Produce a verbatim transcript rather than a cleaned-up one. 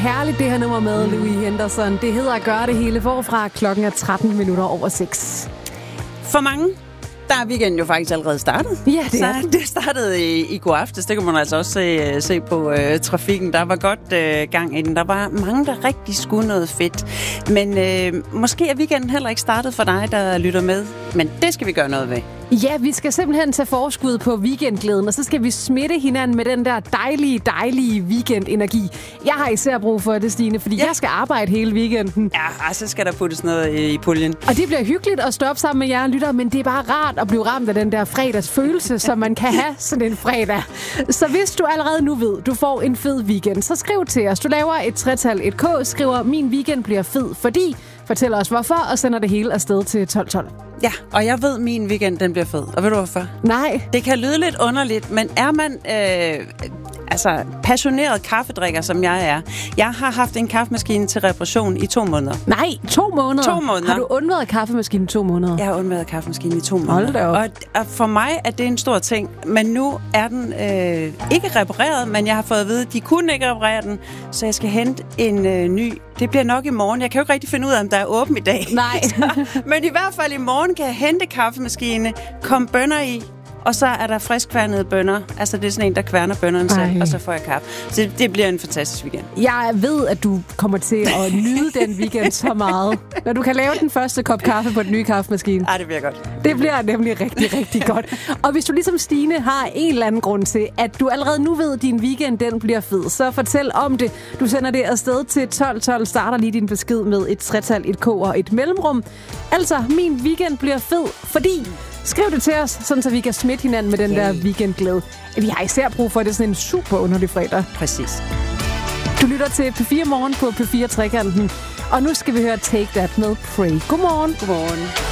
herligt, det her nummer med Louis Henderson. Det hedder at gøre det hele forfra. Klokken er tretten minutter over seks. For mange, der er weekenden jo faktisk allerede startet. Ja, det er Så det startede i, i går aftes. Det kan man altså også se, se på øh, trafikken. Der var godt øh, gang i den. Der var mange, der rigtig skulle noget fedt. Men øh, måske er weekenden heller ikke startet for dig, der lytter med. Men det skal vi gøre noget ved. Ja, vi skal simpelthen tage forskud på weekendglæden, og så skal vi smitte hinanden med den der dejlige, dejlige weekendenergi. Jeg har især brug for det, Stine, fordi ja. jeg skal arbejde hele weekenden. Ja, så skal der puttes noget i puljen. Og det bliver hyggeligt at stå op sammen med jer lytter, men det er bare rart at blive ramt af den der fredagsfølelse, som man kan have sådan en fredag. Så hvis du allerede nu ved, du får en fed weekend, så skriv til os. Du laver et tretal, et K, skriver, min weekend bliver fed, fordi... Fortæl os hvorfor, og sender det hele afsted til tolv tolv. Ja, og jeg ved, at min weekend den bliver fed. Og ved du hvorfor? Nej. Det kan lyde lidt underligt, men er man øh, altså passioneret kaffedrikker, som jeg er. Jeg har haft en kaffemaskine til reparation i to måneder. Nej, to måneder? To måneder. Har du undværet kaffemaskinen i to måneder? Jeg har undværet kaffemaskinen i to måneder. Hold da op. Og, og for mig er det en stor ting, men nu er den øh, ikke repareret, men jeg har fået at vide, at de kunne ikke reparere den, så jeg skal hente en øh, ny. Det bliver nok i morgen. Jeg kan jo ikke rigtig finde ud af, om der er åben i dag. Nej. Men i hvert fald i morgen kan jeg hente kaffemaskine, komme bønner i, og så er der friskværnede bønner. Altså det er sådan en, der kværner bønnerne selv, og så får jeg kaffe. Så det, det bliver en fantastisk weekend. Jeg ved, at du kommer til at nyde den weekend så meget, når du kan lave den første kop kaffe på den nye kaffemaskine. Ja, det bliver godt. Det bliver nemlig rigtig, rigtig godt. Og hvis du ligesom Stine har en eller anden grund til, at du allerede nu ved, at din weekend den bliver fed, så fortæl om det. Du sender det afsted til tolv tolv, starter lige din besked med et tretal, et K og et mellemrum. Altså, min weekend bliver fed, fordi... Skriv det til os, sådan så vi kan smitte hinanden med den yeah. der weekendglæde. Vi har især brug for, at det er sådan en super underlig fredag. Præcis. Du lytter til P fire Morgen på P fire Trekanten. Og nu skal vi høre Take That med Pray. Godmorgen. Godmorgen.